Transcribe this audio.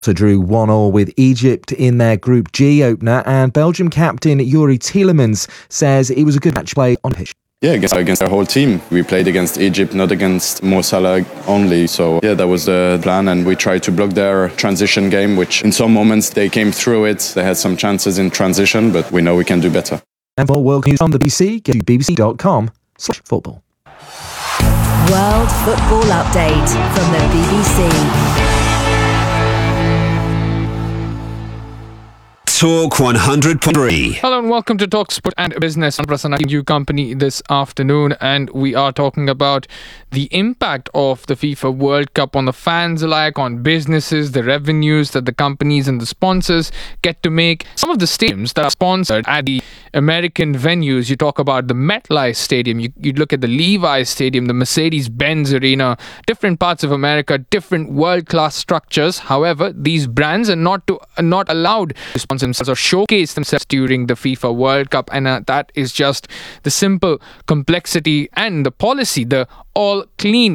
So drew 1-1 with Egypt in their Group G opener, and Belgium captain Yuri Tielemans says it was a good match play on pitch. Yeah, against our whole team. We played against Egypt, not against Mo Salah only. So yeah, that was the plan, and we tried to block their transition game, which in some moments they came through it. They had some chances in transition, but we know we can do better. And for world news from the BBC, go to bbc.com/football. World Football Update from the BBC. Talk 100.3. Hello and welcome to Talk Sport and Business. I'm Prasanna, keeping you company this afternoon, and we are talking about the impact of the FIFA World Cup on the fans alike, on businesses, the revenues that the companies and the sponsors get to make. Some of the stadiums that are sponsored at the American venues, you talk about the MetLife Stadium, you look at the Levi's Stadium, the Mercedes-Benz Arena, different parts of America, different world-class structures. However, these brands are not allowed to sponsor themselves or showcase themselves during the FIFA World Cup, and that is just the simple complexity and the policy, the all clean